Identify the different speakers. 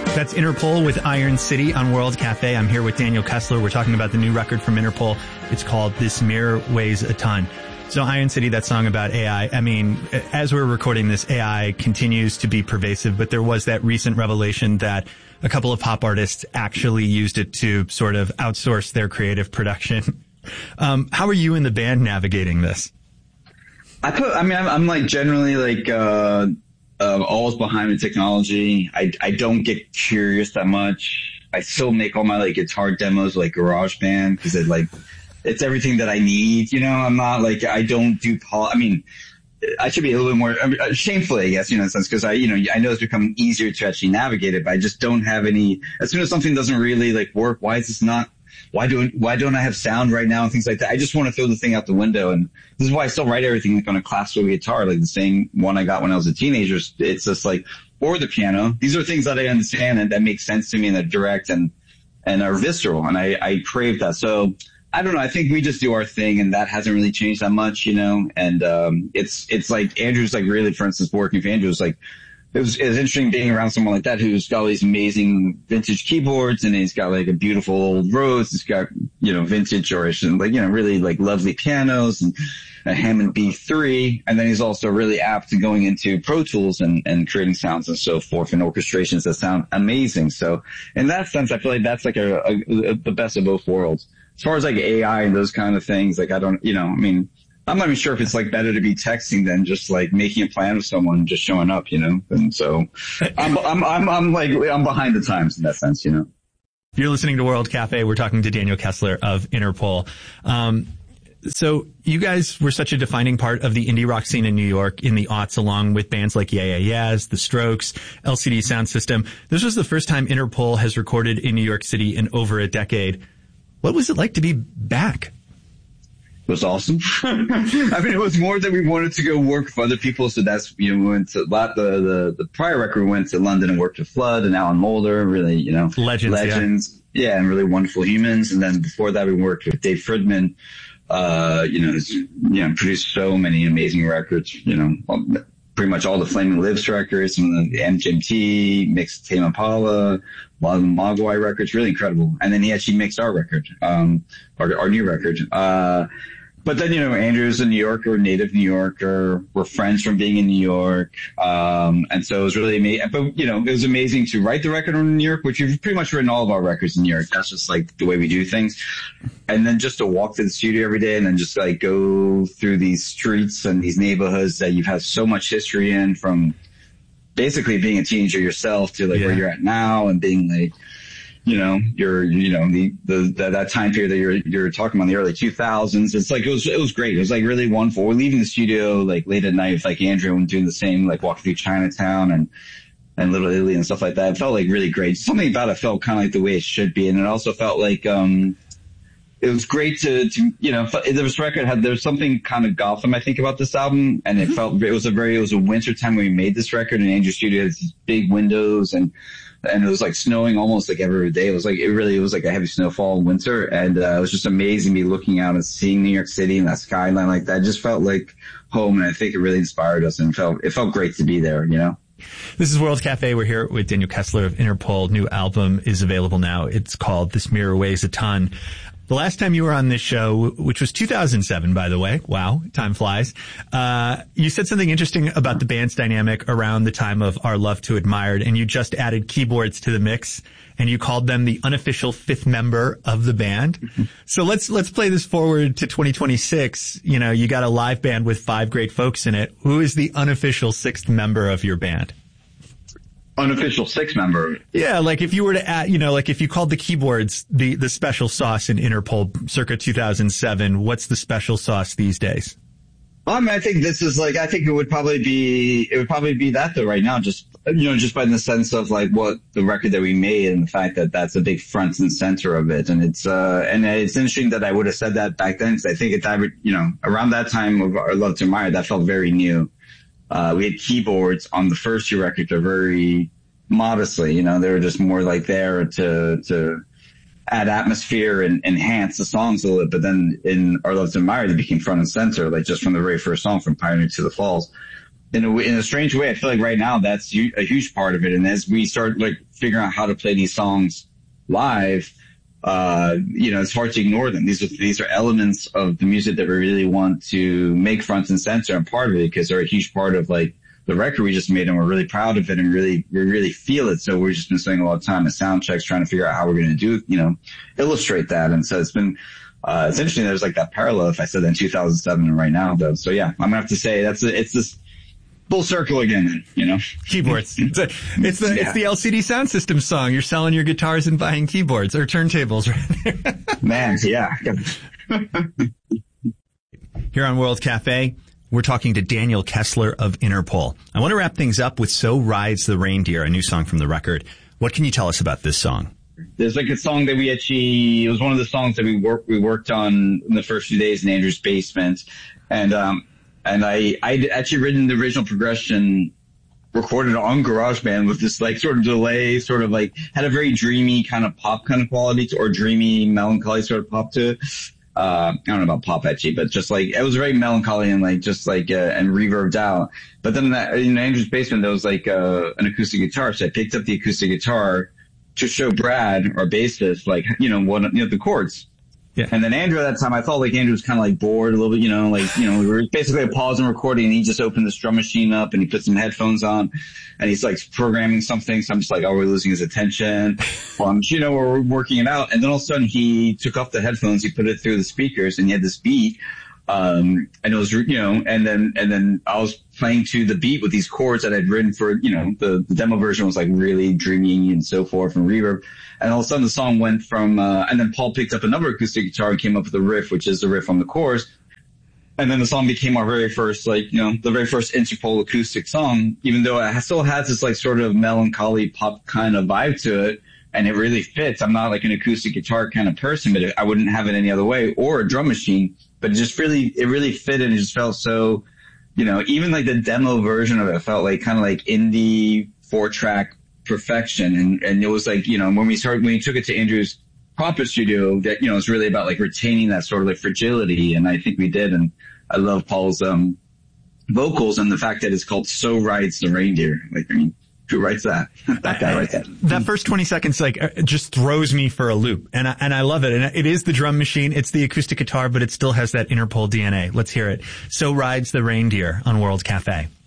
Speaker 1: That's Interpol with Iron City on World Cafe. I'm here with Daniel Kessler. We're talking about the new record from Interpol. It's called This Mirror Weighs a Ton. So Iron City, that song about AI, I mean, as we're recording this, AI continues to be pervasive, but there was that recent revelation that a couple of pop artists actually used it to sort of outsource their creative production. How are you and the band navigating this?
Speaker 2: I'm like generally like, always behind the technology. I don't get curious that much. I still make all my like guitar demos like GarageBand because it's everything that I need. You know, I'm not like, I don't do I should be a little bit more shamefully, I guess, in a sense, because I know it's become easier to actually navigate it, but I just don't have any. As soon as something doesn't really like work, why is this not? Why don't I have sound right now and things like that? I just want to throw the thing out the window, and this is why I still write everything like on a classical guitar, like the same one I got when I was a teenager. It's just like, or the piano. These are things that I understand and that make sense to me and that are direct and are visceral, and I crave that. So I don't know. I think we just do our thing, and that hasn't really changed that much, And it's like Andrew's like really, for instance, working with Andrew's like. It was interesting being around someone like that who's got all these amazing vintage keyboards, and he's got like a beautiful old Rhodes. He's got, vintage or really like lovely pianos and a Hammond B3. And then he's also really apt to going into Pro Tools and creating sounds and so forth and orchestrations that sound amazing. So in that sense, I feel like that's like the best of both worlds. As far as like AI and those kind of things, like I'm not even sure if it's like better to be texting than just like making a plan with someone and just showing up, And so I'm behind the times in that sense, You're
Speaker 1: listening to World Cafe. We're talking to Daniel Kessler of Interpol. So you guys were such a defining part of the indie rock scene in New York in the aughts, along with bands like Yeah Yeah Yeahs, The Strokes, LCD Sound System. This was the first time Interpol has recorded in New York City in over a decade. What was it like to be back?
Speaker 2: It was awesome. It was more that we wanted to go work for other people. So that's, we went to the prior record, we went to London and worked with Flood and Alan Moulder, really, legends. Yeah. And really wonderful humans. And then before that, we worked with Dave Fridman, produced so many amazing records, pretty much all the Flaming Lips records, some of the MGMT, mixed Tame Impala, a lot of the Mogwai records, really incredible. And then he actually mixed our record, our new record. But then, Andrew's a New Yorker, native New Yorker. We're friends from being in New York. And so it was really amazing. But, it was amazing to write the record in New York, which we've pretty much written all of our records in New York. That's just like the way we do things. And then just to walk to the studio every day and then just like go through these streets and these neighborhoods that you've had so much history in, from basically being a teenager yourself to like where you're at now and being like, that time period that you're talking about, the early 2000s. It's like, it was great. It was like really wonderful. We're leaving the studio like late at night with like Andrew and doing the same, like walking through Chinatown and Little Italy and stuff like that. It felt like really great. Something about it felt kind of like the way it should be. And it also felt like, it was great to this record there's something kind of Gotham, I think, about this album. And it was a winter time when we made this record, and Andrew's studio has these big windows and it was like snowing almost like every day. It was like a heavy snowfall in winter. And, it was just amazing me looking out and seeing New York City and that skyline like that. It just felt like home. And I think it really inspired us, and it felt great to be there,
Speaker 1: This is World Cafe. We're here with Daniel Kessler of Interpol. New album is available now. It's called This Mirror Weighs a Ton. The last time you were on this show, which was 2007, by the way, wow, time flies, you said something interesting about the band's dynamic around the time of Our Love to Admired, and you just added keyboards to the mix, and you called them the unofficial fifth member of the band. Mm-hmm. So let's play this forward to 2026. You got a live band with 5 great folks in it. Who is the unofficial sixth member of your band?
Speaker 2: Unofficial sixth member.
Speaker 1: Yeah, like if you were to add, like if you called the keyboards the special sauce in Interpol circa 2007, what's the special sauce these days?
Speaker 2: I think this is like, I think it would probably be that though right now, just by the sense of like what the record that we made and the fact that that's a big front and center of it. And it's interesting that I would have said that back then, because I think it's, around that time of Our Love to Admire, that felt very new. We had keyboards on the first 2 records, they're very modestly, they were just more like there to add atmosphere and enhance the songs a little bit. But then in Our Love to Admire, they became front and center, like just from the very first song, from Pioneer to the Falls. in a strange way, I feel like right now that's a huge part of it. And as we start like figuring out how to play these songs live, it's hard to ignore them. These are elements of the music that we really want to make front and center and part of it, because they're a huge part of like the record we just made, and we're really proud of it, and we really feel it. So we've just been spending a lot of time at sound checks trying to figure out how we're going to do, illustrate that. And so it's been, it's interesting. There's like that parallel, if I said that in 2007 and right now though. So yeah, I'm gonna have to say it's this full circle again,
Speaker 1: Keyboards. It's the LCD Sound System song. You're selling your guitars and buying keyboards or turntables, right?
Speaker 2: Man, yeah.
Speaker 1: Here on World Cafe, we're talking to Daniel Kessler of Interpol. I want to wrap things up with So Rides the Reindeer, a new song from the record. What can you tell us about this song?
Speaker 2: There's like a song that it was one of the songs that we worked on in the first few days in Andrew's basement. And I'd actually written the original progression, recorded on GarageBand with this like sort of delay, sort of like had a very dreamy kind of pop kind of quality or dreamy, melancholy sort of pop to it. I don't know about pop actually, but just like, it was very melancholy and like, just like, and reverbed out. But then in Andrew's basement, there was like, an acoustic guitar. So I picked up the acoustic guitar to show Brad, our bassist, like, the chords.
Speaker 1: Yeah.
Speaker 2: And then Andrew at that time, I felt like Andrew was kind of like bored a little bit, we were basically a pause in recording, and he just opened this drum machine up and he put some headphones on and he's like programming something. So I'm just like, oh, we're losing his attention. We're working it out. And then all of a sudden he took off the headphones, he put it through the speakers, and he had this beat. And it was, and then I was playing to the beat with these chords that I'd written for, the demo version was like really dreamy and so forth and reverb. And all of a sudden the song went from, and then Paul picked up another acoustic guitar and came up with a riff, which is the riff on the chorus. And then the song became our very first, the very first Interpol acoustic song, even though it still has this like sort of melancholy pop kind of vibe to it. And it really fits. I'm not like an acoustic guitar kind of person, but I wouldn't have it any other way, or a drum machine. But it really fit, and it just felt so, even like the demo version of it felt like kind of like indie 4-track perfection. And it was like, when we took it to Andrew's puppet studio, that, it's really about like retaining that sort of like fragility. And I think we did. And I love Paul's, vocals, and the fact that it's called So Rides the Reindeer. Who writes that? That guy writes that.
Speaker 1: That first 20 seconds, just throws me for a loop. And I love it. And it is the drum machine. It's the acoustic guitar, but it still has that Interpol DNA. Let's hear it. So Rides the Reindeer on World Cafe.